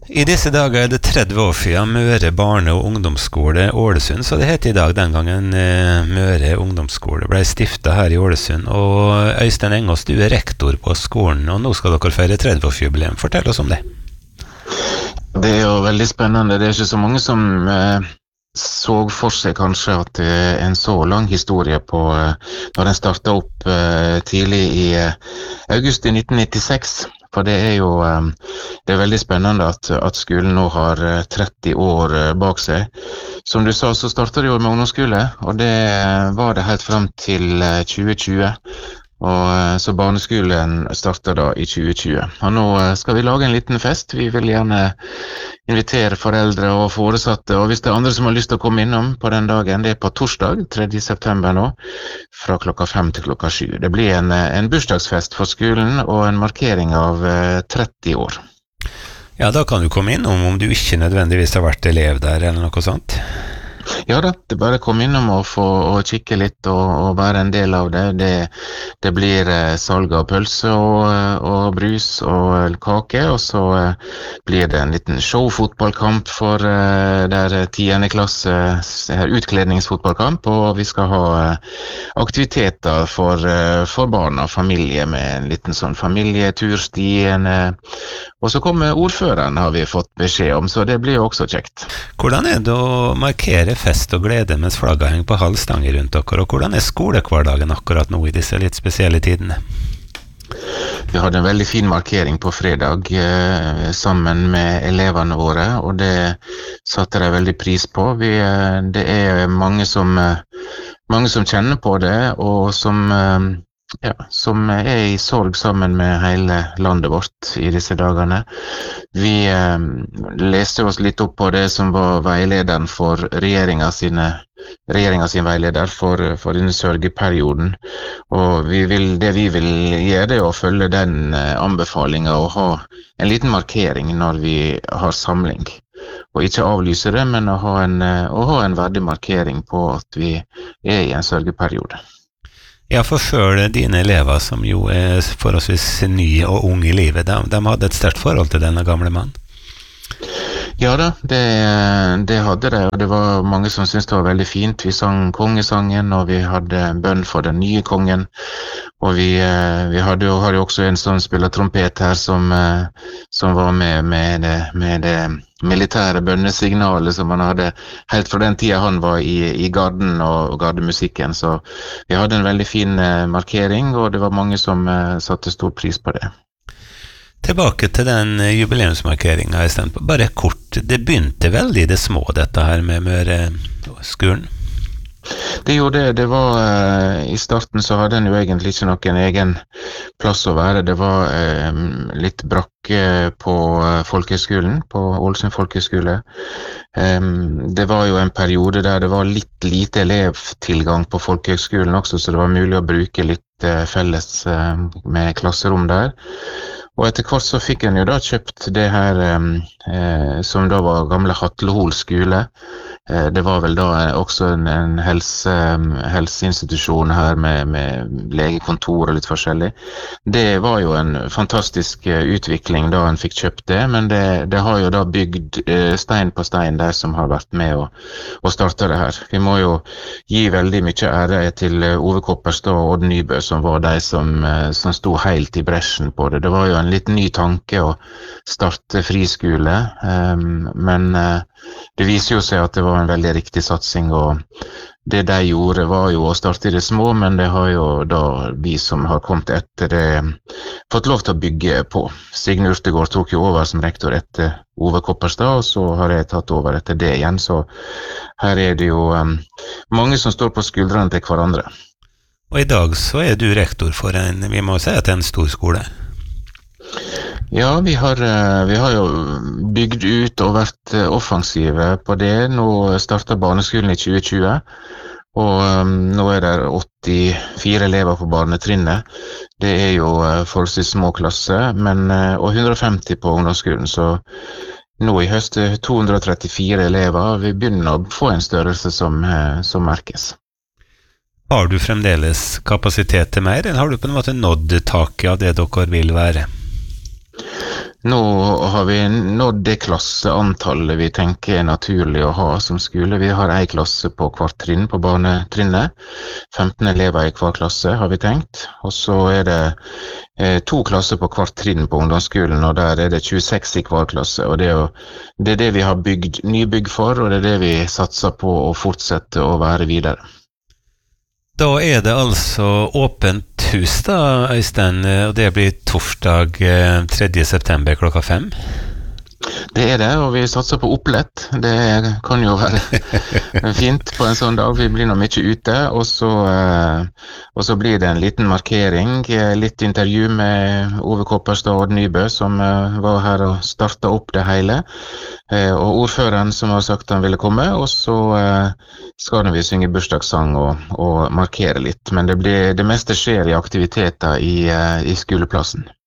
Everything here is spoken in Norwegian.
I disse dager det 30 år siden Møre barne- og ungdomsskole Ålesund, så det heter I dag den gangen Møre ungdomsskole ble stiftet her I Ålesund. Og Øystein Engås, du rektor på skolen, og nå skal dere feire 30-årsjubileum. Fortell oss om det. Det jo veldig spennende. Det ikke så mange som så for seg kanskje at det en så lang historie på når den startet opp tidlig I august I 1996. For det jo det veldig spennende at skolen nå har 30 år bak seg. Som du sa, så startet det jo med ungdomsskole, og det var det helt frem til 2020. Og så barneskolen startet da I 2020. Og nå skal vi lage en liten fest. Vi vil gjerne invitere foreldre og foresatte, og hvis det andre som har lyst til å komme innom på den dagen, det på torsdag, 3. september nå, fra klokka 5 til klokka 7. Det blir en bursdagsfest for skolen og en markering av 30 år. Ja, da kan du komme innom om du ikke nødvendigvis har vært elev der eller noe sånt. Ja da, det bare kom innom og få kikke litt og være en del av det. Det blir salg av pølse og brus og kake, og så blir det en liten showfotballkamp for der 10. klasse, utkledningsfotballkamp, og vi skal ha aktiviteter for barn og familie med en liten sånn familietursti, og så kommer ordføreren, har vi fått beskjed om, så det blir jo også kjekt. Hvordan det å markere fest og glede mens flagget henger på halvstanger rundt dere, og hvordan skolehverdagen akkurat nå I disse litt spesielle tidene? Vi hadde en veldig fin markering på fredag sammen med elevene våre, og det satte de veldig pris på. Det mange som kjenner på det, og som I sorg sammen med hele landet vårt I disse dagene. Vi leste oss litt opp på det som var veilederen for regjeringen sin veileder for denne sørgeperioden, og det vi vil gjøre det å følge den anbefalingen og ha en liten markering når vi har samling. Og ikke avlyse det, men å ha en verdig markering på at vi I en sørgeperiode. Ja, for selv dine elever, som jo forholdsvis nye og unge I livet, de hadde et sterkt forhold til denne gamle mannen. Ja da, det hadde det, og det var mange som syntes det var veldig fint. Vi sang kongesangen, og vi hadde bønn for den nye kongen, og vi har jo også en som spiller trompet her, som var med det militære bønnesignalet som han hadde helt fra den tiden han var I garden og gardemusikken, så vi hadde en veldig fin markering, og det var mange som satte stor pris på det. Tilbake til den jubileumsmarkeringen I stedet på. Bare kort, det begynte veldig I det små dette her med Møre-skolen. Det gjorde det. Det var I starten så hadde den jo egentlig ikke noen egen plass å være. Det var litt brakke på folkehøgskolen, på Ålesund folkehøgskole. Det var jo en periode der det var litt lite elevtilgang på folkehøgskolen også, så det var mulig å bruke litt felles med klasserom der. Og etter hvert så fikk en jo da kjøpt det her som da var gamle Hatlehol skole. Det var vel da også en helseinstitusjon her med legekontor og litt forskjellig. Det var jo en fantastisk utvikling da en fikk kjøpt det, men det har jo da bygd stein på stein der som har vært med å starte det her. Vi må jo gi veldig mye ære til Ove Kopperstad og Odd Nybø, som var de som sto helt I bresjen på det. Det var jo en litt ny tanke å starte friskole, men det viser jo seg at det var en veldig riktig satsing, og det de gjorde var jo å starte I det små, men det har jo da vi som har kommet etter det fått lov til å bygge på. Signe Urtegård tok jo over som rektor etter Ove Kopperstad, og så har jeg tatt over etter det igjen, så her det jo mange som står på skuldrene til hverandre. Og I dag så du rektor for vi må si at en stor skole. Ja, vi har jo bygd ut og vært offensive på det. Nå startet barneskolen I 2020, og nå det 84 elever på barnetrinnet. Det jo forholdsvis små klasser, og 150 på ungdomsskolen, så nå I høst 234 elever. Vi begynner å få en størrelse som merkes. Har du fremdeles kapasitet til mer, eller har du på en måte nådd taket av det dere vil være? Nå har vi nådd det klasseantallet vi tenker er naturlig å ha som skole. Vi har en klasse på hvert trinn på barnetrinnet. 15 elever i hver klasse har vi tenkt. Og så er det 2 klasser på hvert trinn på ungdomsskolen, og der er det 26 i hver klasse. Og det er det vi har bygd nybygg for, og det er det vi satser på å fortsette å være videre. Da er det altså åpent hus da, Øystein, og det blir torsdag 3. september klokka 5. Det er det, og vi satser på opplett. Det kan jo være fint på en sånn dag. Vi blir nå mye ute, og så blir det en liten markering, litt intervju med Ove Kopperstad og Odd Nybø, som var her og startet opp det hele. Og ordføreren som har sagt han ville komme, og så skal vi synge bursdagssang og markere litt. Men det meste skjer i aktiviteter i skoleplassen.